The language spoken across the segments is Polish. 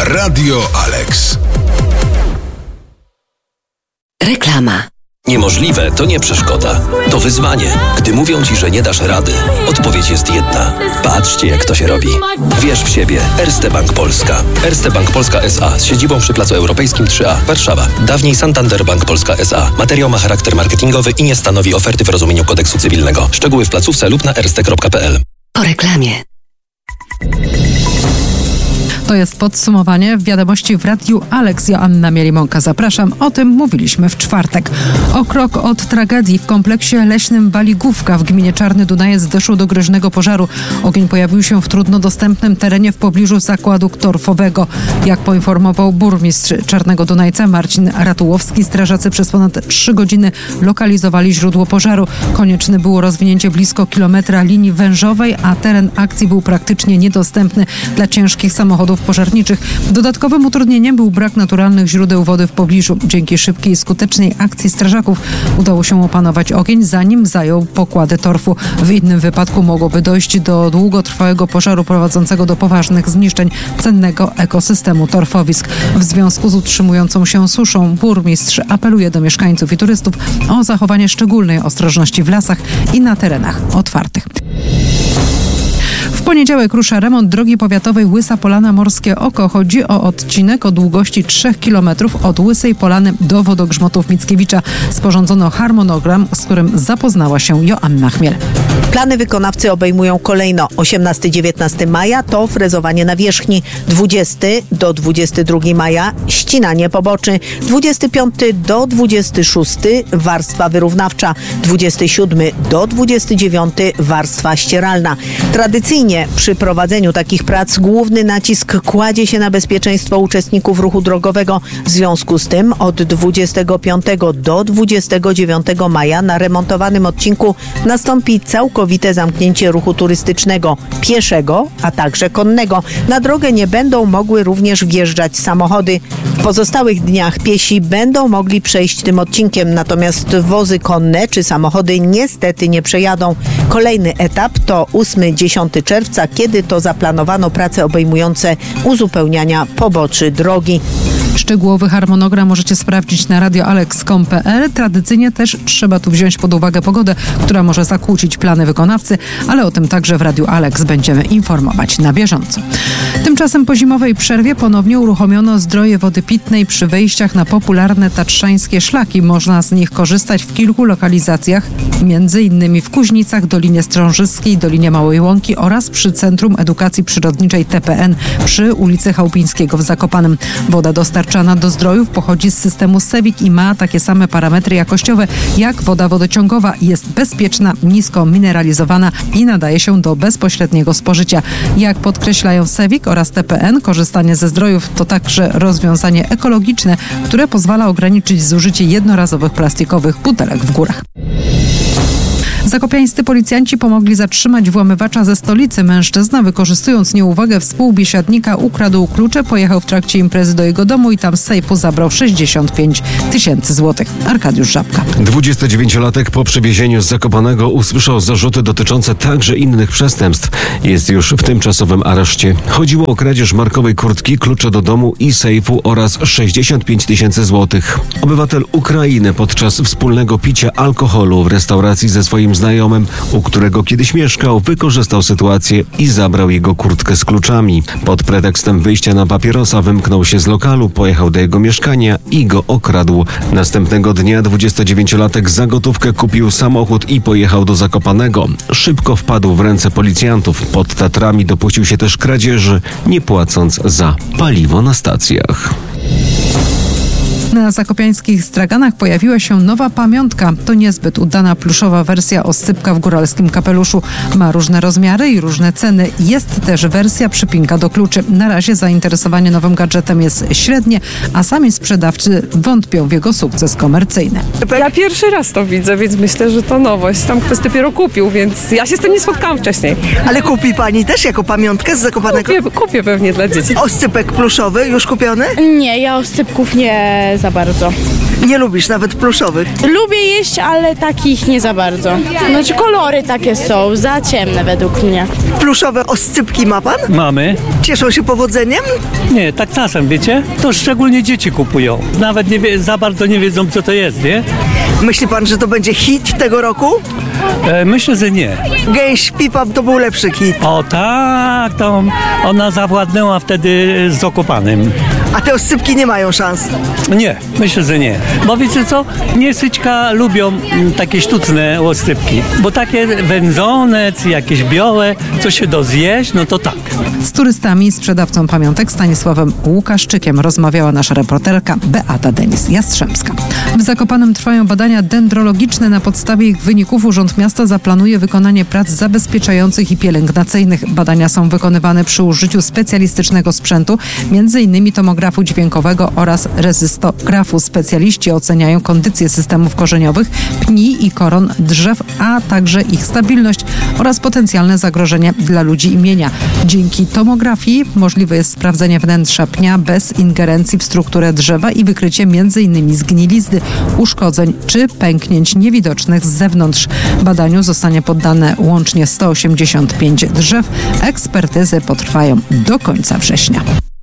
Radio Alex. Reklama. Niemożliwe to nie przeszkoda, to wyzwanie. Gdy mówią ci, że nie dasz rady, odpowiedź jest jedna. Patrzcie, jak to się robi. Wierz w siebie. Erste Bank Polska. Erste Bank Polska S.A. z siedzibą przy Placu Europejskim 3A, Warszawa. Dawniej Santander Bank Polska S.A. Materiał ma charakter marketingowy i nie stanowi oferty w rozumieniu kodeksu cywilnego. Szczegóły w placówce lub na erste.pl. Po reklamie. To jest podsumowanie wiadomości w Radiu Alex. Joanna Mielimonka. Zapraszam. O tym mówiliśmy w czwartek. O krok od tragedii w kompleksie leśnym Baligówka w gminie Czarny Dunajec doszło do groźnego pożaru. Ogień pojawił się w trudno dostępnym terenie w pobliżu zakładu torfowego. Jak poinformował burmistrz Czarnego Dunajca Marcin Ratułowski, strażacy przez ponad 3 godziny lokalizowali źródło pożaru. Konieczne było rozwinięcie blisko kilometra linii wężowej, a teren akcji był praktycznie niedostępny dla ciężkich samochodów pożarniczych. Dodatkowym utrudnieniem był brak naturalnych źródeł wody w pobliżu. Dzięki szybkiej i skutecznej akcji strażaków udało się opanować ogień, zanim zajął pokłady torfu. W innym wypadku mogłoby dojść do długotrwałego pożaru prowadzącego do poważnych zniszczeń cennego ekosystemu torfowisk. W związku z utrzymującą się suszą burmistrz apeluje do mieszkańców i turystów o zachowanie szczególnej ostrożności w lasach i na terenach otwartych. W poniedziałek rusza remont drogi powiatowej Łysa Polana Morskie Oko. Chodzi o odcinek o długości 3 km od Łysej Polany do Wodogrzmotów Mickiewicza. Sporządzono harmonogram, z którym zapoznała się Joanna Chmiel. Plany wykonawcy obejmują kolejno 18-19 maja to frezowanie nawierzchni, 20 do 22 maja ścinanie poboczy, 25 do 26 warstwa wyrównawcza, 27 do 29 warstwa ścieralna. Tradycyjnie przy prowadzeniu takich prac główny nacisk kładzie się na bezpieczeństwo uczestników ruchu drogowego. W związku z tym od 25 do 29 maja na remontowanym odcinku nastąpi całkowite zamknięcie ruchu turystycznego, pieszego, a także konnego. Na drogę nie będą mogły również wjeżdżać samochody. W pozostałych dniach piesi będą mogli przejść tym odcinkiem, natomiast wozy konne czy samochody niestety nie przejadą. Kolejny etap to 8-10 czerwca, kiedy to zaplanowano prace obejmujące uzupełniania poboczy drogi. Szczegółowy harmonogram możecie sprawdzić na radioalex.pl. Tradycyjnie też trzeba tu wziąć pod uwagę pogodę, która może zakłócić plany wykonawcy, ale o tym także w Radiu Alex będziemy informować na bieżąco. Tymczasem po zimowej przerwie ponownie uruchomiono zdroje wody pitnej przy wejściach na popularne tatrzańskie szlaki. Można z nich korzystać w kilku lokalizacjach, m.in. w Kuźnicach, Dolinie Strążyskiej, Dolinie Małej Łąki oraz przy Centrum Edukacji Przyrodniczej TPN przy ulicy Chałpińskiego w Zakopanem. Woda dostarczana do Zdrojów pochodzi z systemu SEWIK i ma takie same parametry jakościowe jak woda wodociągowa. Jest bezpieczna, nisko mineralizowana i nadaje się do bezpośredniego spożycia. Jak podkreślają SEWIK oraz TPN, korzystanie ze Zdrojów to także rozwiązanie ekologiczne, które pozwala ograniczyć zużycie jednorazowych plastikowych butelek w górach. Zakopiańscy policjanci pomogli zatrzymać włamywacza ze stolicy. Mężczyzna, wykorzystując nieuwagę współbiesiadnika, ukradł klucze, pojechał w trakcie imprezy do jego domu i tam z sejfu zabrał 65 000 złotych. Arkadiusz Żabka. 29-latek po przywiezieniu z Zakopanego usłyszał zarzuty dotyczące także innych przestępstw. Jest już w tymczasowym areszcie. Chodziło o kradzież markowej kurtki, klucze do domu i sejfu oraz 65 000 złotych. Obywatel Ukrainy podczas wspólnego picia alkoholu w restauracji ze swoim znajomym, u którego kiedyś mieszkał, wykorzystał sytuację i zabrał jego kurtkę z kluczami. Pod pretekstem wyjścia na papierosa wymknął się z lokalu, pojechał do jego mieszkania i go okradł. Następnego dnia 29-latek za gotówkę kupił samochód i pojechał do Zakopanego. Szybko wpadł w ręce policjantów. Pod Tatrami dopuścił się też kradzieży, nie płacąc za paliwo na stacjach. Na zakopiańskich straganach pojawiła się nowa pamiątka. To niezbyt udana pluszowa wersja oscypka w góralskim kapeluszu. Ma różne rozmiary i różne ceny. Jest też wersja przypinka do kluczy. Na razie zainteresowanie nowym gadżetem jest średnie, a sami sprzedawcy wątpią w jego sukces komercyjny. Ja pierwszy raz to widzę, więc myślę, że to nowość. Tam ktoś dopiero kupił, więc ja się z tym nie spotkałam wcześniej. Ale kupi pani też jako pamiątkę z Zakopanego? Kupię pewnie dla dzieci. Oscypek pluszowy już kupiony? Nie, ja oscypków nie za bardzo. Nie lubisz nawet pluszowych? Lubię jeść, ale takich nie za bardzo. Znaczy kolory takie są, za ciemne według mnie. Pluszowe oscypki ma pan? Mamy. Cieszą się powodzeniem? Nie, tak czasem, wiecie? To szczególnie dzieci kupują. Nawet za bardzo nie wiedzą, co to jest, nie? Myśli pan, że to będzie hit tego roku? Myślę, że nie. Gęś Pipap to był lepszy hit. O tak, to ona zawładnęła wtedy z Zakopanem. A te oscypki nie mają szans. Nie, myślę, że nie. Bo wiecie co? Niesyćka lubią takie sztuczne oscypki. Bo takie wędzone, czy jakieś białe, co się do zjeść, no to tak. Z turystami i sprzedawcą pamiątek Stanisławem Łukaszczykiem rozmawiała nasza reporterka Beata Denis-Jastrzębska. W Zakopanem trwają badania dendrologiczne. Na podstawie ich wyników Urząd Miasta zaplanuje wykonanie prac zabezpieczających i pielęgnacyjnych. Badania są wykonywane przy użyciu specjalistycznego sprzętu, m.in. tomografu dźwiękowego oraz rezystografu. Specjaliści oceniają kondycję systemów korzeniowych, pni i koron drzew, a także ich stabilność oraz potencjalne zagrożenie dla ludzi i mienia. Dzięki tomografii możliwe jest sprawdzenie wnętrza pnia bez ingerencji w strukturę drzewa i wykrycie m.in. zgnilizny, uszkodzeń czy pęknięć niewidocznych z zewnątrz. Badaniu zostanie poddane łącznie 185 drzew. Ekspertyzy potrwają do końca września.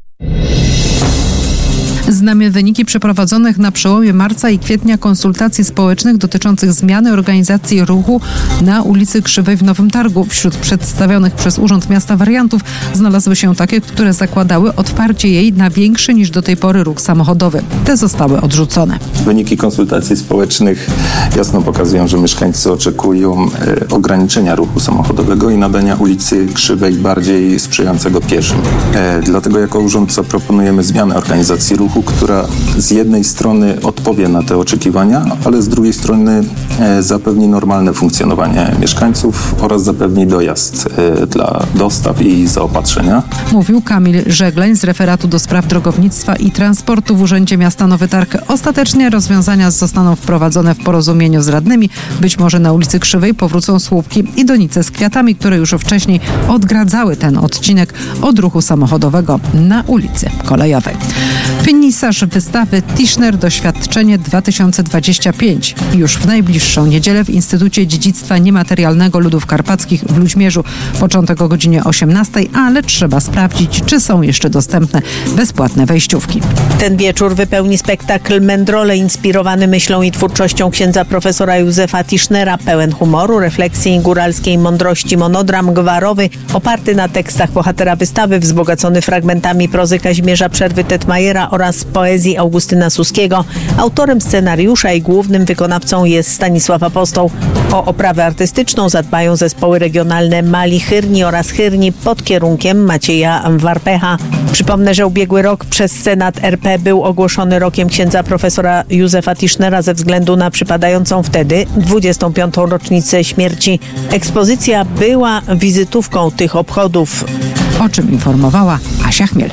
Znamy wyniki przeprowadzonych na przełomie marca i kwietnia konsultacji społecznych dotyczących zmiany organizacji ruchu na ulicy Krzywej w Nowym Targu. Wśród przedstawionych przez Urząd Miasta wariantów znalazły się takie, które zakładały otwarcie jej na większy niż do tej pory ruch samochodowy. Te zostały odrzucone. Wyniki konsultacji społecznych jasno pokazują, że mieszkańcy oczekują ograniczenia ruchu samochodowego i nadania ulicy Krzywej bardziej sprzyjającego pieszym. Dlatego jako urząd zaproponujemy zmianę organizacji ruchu, która z jednej strony odpowie na te oczekiwania, ale z drugiej strony zapewni normalne funkcjonowanie mieszkańców oraz zapewni dojazd dla dostaw i zaopatrzenia. Mówił Kamil Żegleń z referatu do spraw drogownictwa i transportu w Urzędzie Miasta Nowy Targ. Ostatecznie rozwiązania zostaną wprowadzone w porozumieniu z radnymi. Być może na ulicy Krzywej powrócą słupki i donice z kwiatami, które już wcześniej odgradzały ten odcinek od ruchu samochodowego na ulicy Kolejowej. Finisarz wystawy Tischner Doświadczenie 2025. Już w najbliższą niedzielę w Instytucie Dziedzictwa Niematerialnego Ludów Karpackich w Luźmierzu. Początek o godzinie 18, ale trzeba sprawdzić, czy są jeszcze dostępne bezpłatne wejściówki. Ten wieczór wypełni spektakl Mędrole inspirowany myślą i twórczością księdza profesora Józefa Tischnera, pełen humoru, refleksji i góralskiej mądrości monodram gwarowy, oparty na tekstach bohatera wystawy, wzbogacony fragmentami prozy Kazimierza Przerwy-Tetmajera oraz poezji Augustyna Suskiego. Autorem scenariusza i głównym wykonawcą jest Stanisław Apostoł. O oprawę artystyczną zadbają zespoły regionalne Mali Chyrni oraz Chyrni pod kierunkiem Macieja Warpecha. Przypomnę, że ubiegły rok przez Senat RP był ogłoszony rokiem księdza profesora Józefa Tischnera ze względu na przypadającą wtedy 25. rocznicę śmierci. Ekspozycja była wizytówką tych obchodów. O czym informowała Asia Chmiel.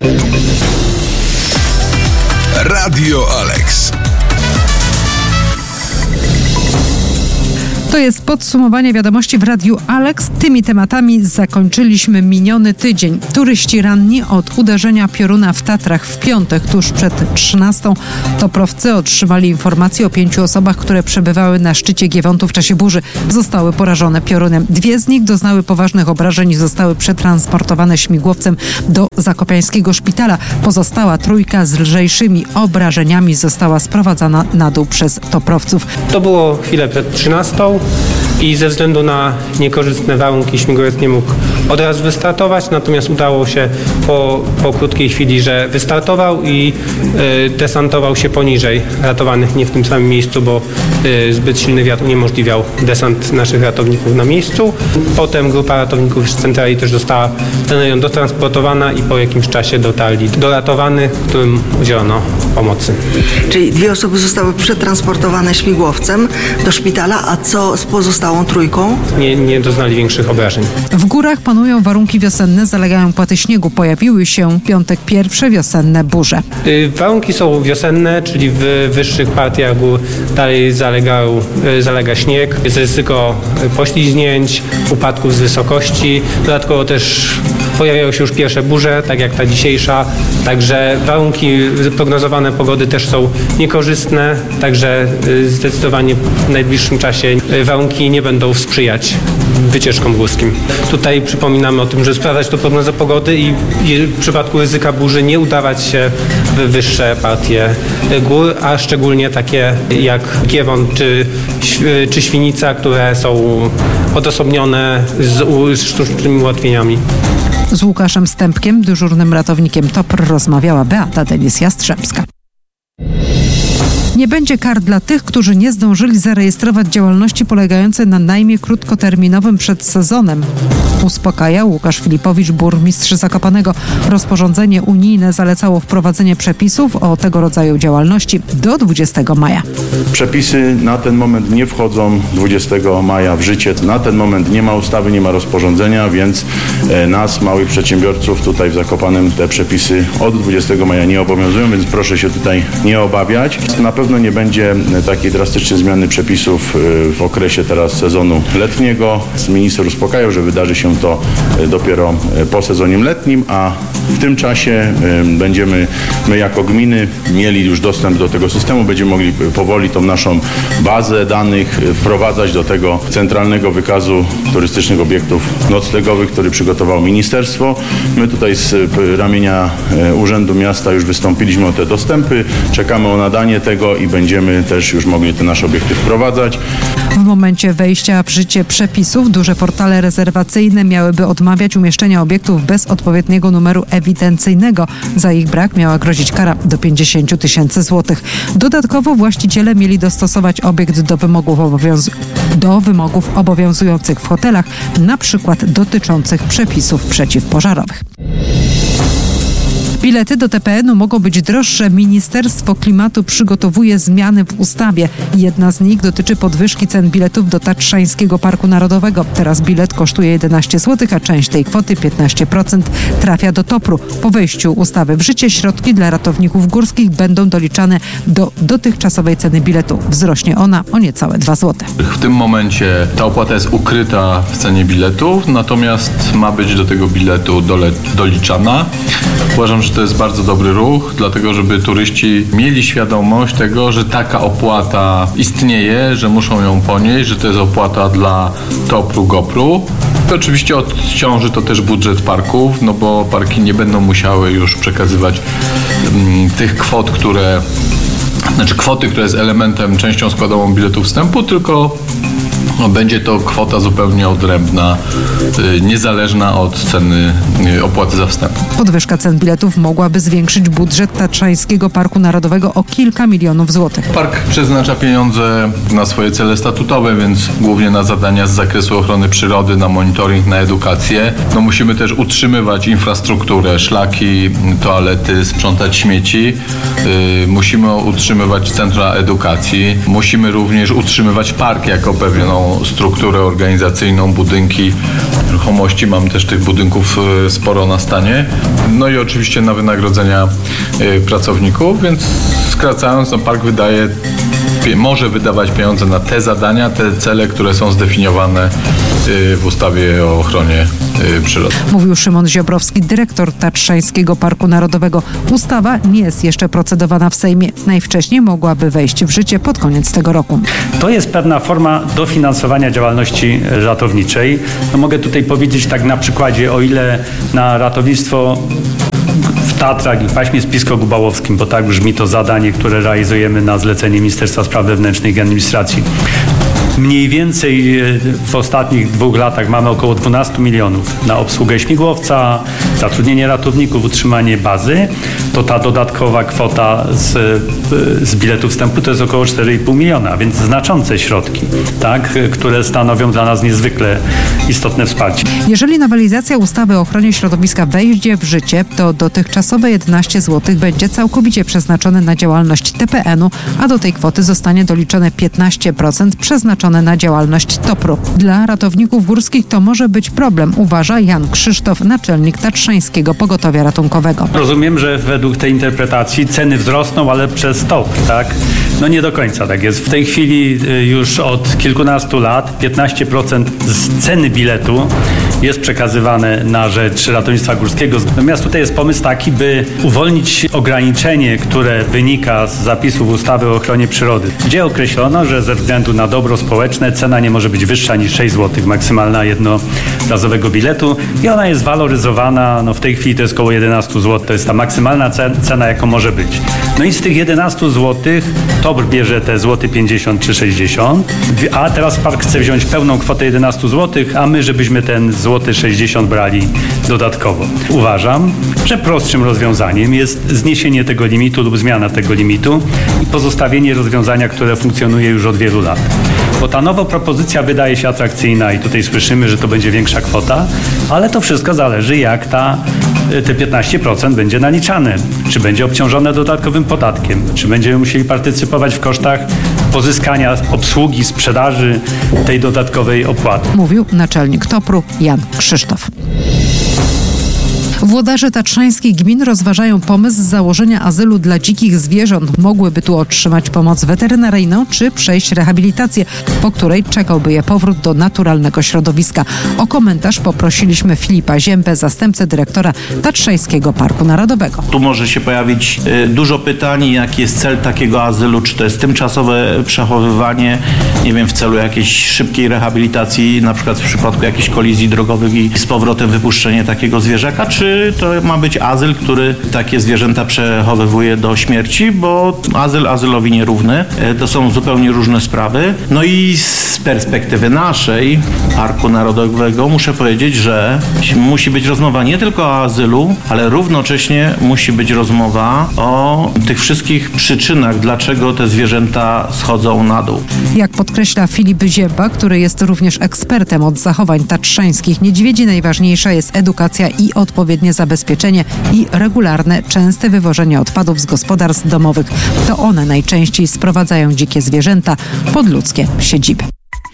Radio Alex. To jest podsumowanie wiadomości w Radiu Alex. Tymi tematami zakończyliśmy miniony tydzień. Turyści ranni od uderzenia pioruna w Tatrach w piątek tuż przed 13. Toprowcy otrzymali informację o 5 osobach, które przebywały na szczycie Giewontu w czasie burzy. Zostały porażone piorunem. 2 z nich doznały poważnych obrażeń i zostały przetransportowane śmigłowcem do zakopiańskiego szpitala. Pozostała 3 z lżejszymi obrażeniami została sprowadzana na dół przez toprowców. To było chwilę przed 13. i ze względu na niekorzystne warunki śmigłowiec nie mógł od razu wystartować, natomiast udało się po krótkiej chwili, że wystartował i desantował się poniżej ratowanych, nie w tym samym miejscu, bo zbyt silny wiatr uniemożliwiał desant naszych ratowników na miejscu. Potem grupa ratowników z centrali też została ten rejon dotransportowana i po jakimś czasie dotarli do ratowanych, którym udzielono pomocy. Czyli 2 osoby zostały przetransportowane śmigłowcem do szpitala, a co z pozostałą 3? Nie doznali większych obrażeń. W górach panują warunki wiosenne, zalegają płaty śniegu. Pojawiły się w piątek pierwsze wiosenne burze. Warunki są wiosenne, czyli w wyższych partiach gór dalej zalega śnieg. Jest ryzyko poślizgnięć, upadków z wysokości. Dodatkowo też pojawiają się już pierwsze burze, tak jak ta dzisiejsza, także warunki prognozowane pogody też są niekorzystne, także zdecydowanie w najbliższym czasie warunki nie będą sprzyjać wycieczkom górskim. Tutaj przypominamy o tym, że sprawdzać to prognozę pogody i w przypadku ryzyka burzy nie udawać się w wyższe partie gór, a szczególnie takie jak Giewont czy Świnica, które są odosobnione z sztucznymi ułatwieniami. Z Łukaszem Stępkiem, dyżurnym ratownikiem TOPR, rozmawiała Beata Denis-Jastrzębska. Nie będzie kar dla tych, którzy nie zdążyli zarejestrować działalności polegającej na najmie krótkoterminowym przed sezonem. Uspokaja Łukasz Filipowicz, burmistrz Zakopanego. Rozporządzenie unijne zalecało wprowadzenie przepisów o tego rodzaju działalności do 20 maja. Przepisy na ten moment nie wchodzą 20 maja w życie. Na ten moment nie ma ustawy, nie ma rozporządzenia, więc nas, małych przedsiębiorców tutaj w Zakopanem te przepisy od 20 maja nie obowiązują, więc proszę się tutaj nie obawiać. Na pewno nie będzie takiej drastycznej zmiany przepisów w okresie teraz sezonu letniego. Minister uspokajał, że wydarzy się to dopiero po sezonie letnim, a w tym czasie będziemy my jako gminy mieli już dostęp do tego systemu, będziemy mogli powoli tą naszą bazę danych wprowadzać do tego centralnego wykazu turystycznych obiektów noclegowych, który przygotowało ministerstwo. My tutaj z ramienia Urzędu Miasta już wystąpiliśmy o te dostępy, czekamy o nadanie tego i będziemy też już mogli te nasze obiekty wprowadzać. W momencie wejścia w życie przepisów duże portale rezerwacyjne miałyby odmawiać umieszczenia obiektów bez odpowiedniego numeru ewidencyjnego. Za ich brak miała grozić kara do 50 000 złotych. Dodatkowo właściciele mieli dostosować obiekt do wymogów obowiązujących w hotelach, na przykład dotyczących przepisów przeciwpożarowych. Bilety do TPN-u mogą być droższe. Ministerstwo Klimatu przygotowuje zmiany w ustawie. Jedna z nich dotyczy podwyżki cen biletów do Tatrzańskiego Parku Narodowego. Teraz bilet kosztuje 11 zł, a część tej kwoty, 15%, trafia do TOPR-u. Po wejściu ustawy w życie środki dla ratowników górskich będą doliczane do dotychczasowej ceny biletu. Wzrośnie ona o niecałe 2 zł. W tym momencie ta opłata jest ukryta w cenie biletu, natomiast ma być do tego biletu doliczana. Uważam, że to jest bardzo dobry ruch, dlatego żeby turyści mieli świadomość tego, że taka opłata istnieje, że muszą ją ponieść, że to jest opłata dla TOPR-u, GOPR-u. I oczywiście odciąży to też budżet parków, no bo parki nie będą musiały już przekazywać tych kwot, kwoty, która jest elementem, częścią składową biletu wstępu, tylko będzie to kwota zupełnie odrębna, niezależna od ceny opłaty za wstęp. Podwyżka cen biletów mogłaby zwiększyć budżet Tatrzańskiego Parku Narodowego o kilka milionów złotych. Park przeznacza pieniądze na swoje cele statutowe, więc głównie na zadania z zakresu ochrony przyrody, na monitoring, na edukację. No musimy też utrzymywać infrastrukturę, szlaki, toalety, sprzątać śmieci. Musimy utrzymywać centra edukacji. Musimy również utrzymywać park jako pewną strukturę organizacyjną, budynki, nieruchomości. Mam też tych budynków sporo na stanie. No i oczywiście na wynagrodzenia pracowników, więc skracając, park może wydawać pieniądze na te zadania, te cele, które są zdefiniowane w ustawie o ochronie przyrody. Mówił Szymon Ziobrowski, dyrektor Tatrzańskiego Parku Narodowego. Ustawa nie jest jeszcze procedowana w Sejmie. Najwcześniej mogłaby wejść w życie pod koniec tego roku. To jest pewna forma dofinansowania działalności ratowniczej. No mogę tutaj powiedzieć tak na przykładzie, o ile na ratownictwo w Tatrach i w paśmie spisko-gubałowskim, bo tak brzmi to zadanie, które realizujemy na zlecenie Ministerstwa Spraw Wewnętrznych i Administracji. Mniej więcej w ostatnich 2 latach mamy około 12 milionów na obsługę śmigłowca, zatrudnienie ratowników, utrzymanie bazy. To ta dodatkowa kwota z biletu wstępu to jest około 4,5 miliona, więc znaczące środki, tak, które stanowią dla nas niezwykle istotne wsparcie. Jeżeli nowelizacja ustawy o ochronie środowiska wejdzie w życie, to dotychczasowe 11 zł będzie całkowicie przeznaczone na działalność TPN-u, a do tej kwoty zostanie doliczone 15% przeznaczone na działalność TOPR-u. Dla ratowników górskich to może być problem, uważa Jan Krzysztof, naczelnik Tatrzańskiego Pogotowia Ratunkowego. Rozumiem, że według tej interpretacji ceny wzrosną, ale przez TOPR, tak? No nie do końca tak jest. W tej chwili już od kilkunastu lat 15% z ceny biletu jest przekazywane na rzecz ratownictwa górskiego. Natomiast tutaj jest pomysł taki, by uwolnić ograniczenie, które wynika z zapisów ustawy o ochronie przyrody, gdzie określono, że ze względu na dobro społeczne cena nie może być wyższa niż 6 zł, maksymalna jednorazowego biletu i ona jest waloryzowana, w tej chwili to jest około 11 zł, to jest ta maksymalna cena, jaką może być. No i z tych 11 zł TOPR bierze te złoty 50 czy 60, a teraz park chce wziąć pełną kwotę 11 zł, a my, żebyśmy ten złoty 60 brali dodatkowo. Uważam, że prostszym rozwiązaniem jest zniesienie tego limitu lub zmiana tego limitu i pozostawienie rozwiązania, które funkcjonuje już od wielu lat. Bo ta nowa propozycja wydaje się atrakcyjna i tutaj słyszymy, że to będzie większa kwota, ale to wszystko zależy, jak te 15% będzie naliczane. Czy będzie obciążone dodatkowym podatkiem, czy będziemy musieli partycypować w kosztach pozyskania, obsługi, sprzedaży tej dodatkowej opłaty. Mówił naczelnik TOPR-u Jan Krzysztof. Włodarze tatrzańskich gmin rozważają pomysł założenia azylu dla dzikich zwierząt. Mogłyby tu otrzymać pomoc weterynaryjną czy przejść rehabilitację, po której czekałby je powrót do naturalnego środowiska. O komentarz poprosiliśmy Filipa Ziębę, zastępcę dyrektora Tatrzańskiego Parku Narodowego. Tu może się pojawić dużo pytań, jaki jest cel takiego azylu, czy to jest tymczasowe przechowywanie, w celu jakiejś szybkiej rehabilitacji, na przykład w przypadku jakichś kolizji drogowych i z powrotem wypuszczenie takiego zwierzaka, czy to ma być azyl, który takie zwierzęta przechowywuje do śmierci, bo azyl azylowi nierówny. To są zupełnie różne sprawy. No i z perspektywy naszej, Parku Narodowego, muszę powiedzieć, że musi być rozmowa nie tylko o azylu, ale równocześnie musi być rozmowa o tych wszystkich przyczynach, dlaczego te zwierzęta schodzą na dół. Jak podkreśla Filip Zięba, który jest również ekspertem od zachowań tatrzańskich niedźwiedzi, najważniejsza jest edukacja i odpowiednie zabezpieczenie i regularne, częste wywożenie odpadów z gospodarstw domowych. To one najczęściej sprowadzają dzikie zwierzęta pod ludzkie siedziby.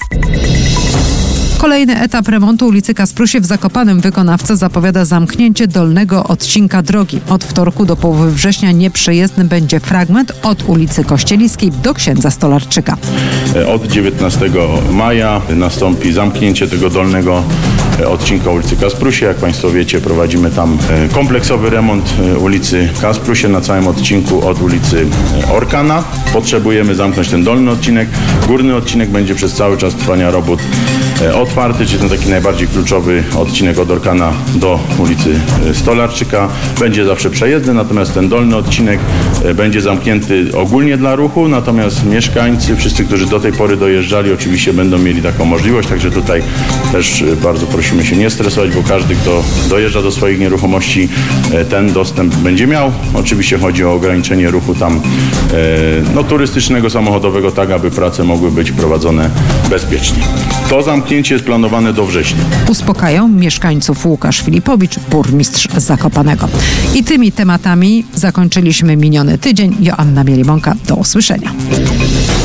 Kolejny etap remontu ulicy Kasprusie w Zakopanem. Wykonawca zapowiada zamknięcie dolnego odcinka drogi. Od wtorku do połowy września nieprzejezdny będzie fragment od ulicy Kościeliskiej do Księdza Stolarczyka. Od 19 maja nastąpi zamknięcie tego dolnego odcinka ulicy Kasprusie. Jak Państwo wiecie, prowadzimy tam kompleksowy remont ulicy Kasprusie na całym odcinku od ulicy Orkana. Potrzebujemy zamknąć ten dolny odcinek. Górny odcinek będzie przez cały czas trwania robót otwarty, czyli ten taki najbardziej kluczowy odcinek od Orkana do ulicy Stolarczyka będzie zawsze przejezdny, natomiast ten dolny odcinek będzie zamknięty ogólnie dla ruchu, natomiast mieszkańcy, wszyscy, którzy do tej pory dojeżdżali, oczywiście będą mieli taką możliwość, także tutaj też bardzo prosimy się nie stresować, bo każdy, kto dojeżdża do swoich nieruchomości, ten dostęp będzie miał. Oczywiście chodzi o ograniczenie ruchu tam turystycznego, samochodowego, tak aby prace mogły być prowadzone bezpiecznie. To zamknięcie jest planowane do września. Uspokają mieszkańców Łukasz Filipowicz, burmistrz Zakopanego. I tymi tematami zakończyliśmy miniony tydzień. Joanna Mielimonka, do usłyszenia.